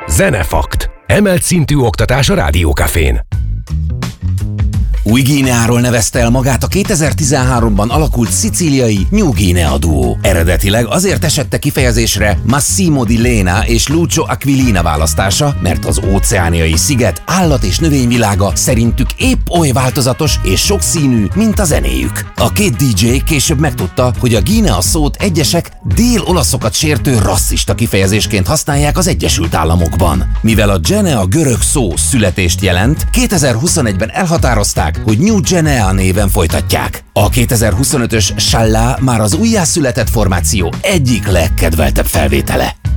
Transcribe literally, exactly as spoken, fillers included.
Zenefakt. Emelt szintű oktatás a Rádiókafén. Új-Guineáról nevezte el magát a kétezer-tizenháromban alakult szicíliai New Guinea duó. Eredetileg azért esette kifejezésre Massimo di Lena és Lucio Aquilina választása, mert az óceániai sziget állat- és növényvilága szerintük épp oly változatos és sokszínű, mint a zenéjük. A két dé dzsé később megtudta, hogy a Guinea szót egyesek dél-olaszokat sértő rasszista kifejezésként használják az Egyesült Államokban. Mivel a Gene a görög szó születést jelent, kétezer-huszonegyben elhatározták, hogy New Guinea néven folytatják. A kétezer-huszonötös Shalla már az újjászületett formáció egyik legkedveltebb felvétele.